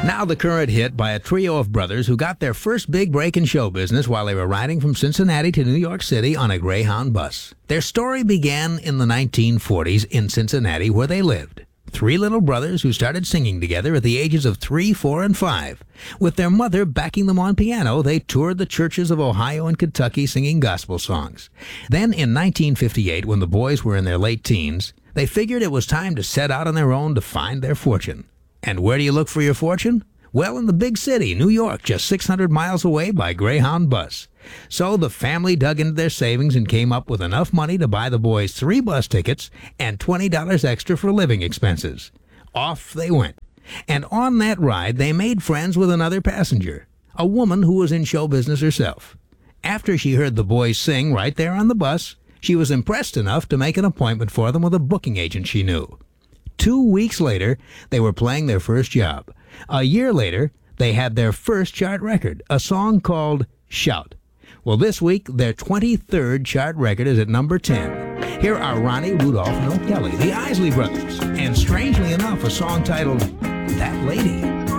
Now the current hit by a trio of brothers who got their first big break in show business while they were riding from Cincinnati to New York City on a Greyhound bus. Their story began in the 1940s in Cincinnati, where they lived. Three little brothers who started singing together at the ages of 3, 4, and 5. With their mother backing them on piano, they toured the churches of Ohio and Kentucky singing gospel songs. Then in 1958, when the boys were in their late teens, they figured it was time to set out on their own to find their fortune. And where do you look for your fortune? Well, in the big city, New York, just 600 miles away by Greyhound bus. So the family dug into their savings and came up with enough money to buy the boys 3 bus tickets and $20 extra for living expenses. Off they went. And on that ride, they made friends with another passenger, a woman who was in show business herself. After she heard the boys sing right there on the bus, she was impressed enough to make an appointment for them with a booking agent she knew. 2 weeks later, they were playing their first job. A year later, they had their first chart record, a song called Shout. Well, this week, their 23rd chart record is at number 10. Here are Ronnie, Rudolph, and O'Kelly, the Isley Brothers, and strangely enough, a song titled That Lady.